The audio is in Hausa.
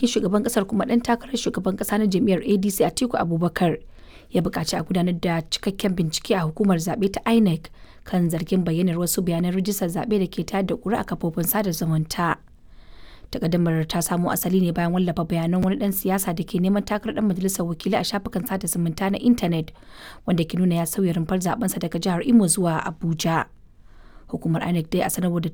mataimakin shugaban kasar kuma ɗan takarar shugaban kasa na jam'iyyar ADC Atiku Abubakar ya buƙaci a gudanar da cikakken bincike a hukumar zaɓe ta INEC kan zargin bayyanar wasu bayanan rijistar zaɓe da ke tayar da ƙuri'a a kafofin sada zumunta. Takaddamar ta samo asali ne bayan wallafa bayanan wani ɗan siyasa da ke neman takarar ɗan majalisar wakilai a shafukan sada zumunta na intanet wanda ke nuna ya sauya rumfar zaɓensa daga jihar Imo zuwa Abuja. Hukumar INEC dai a sanarwar da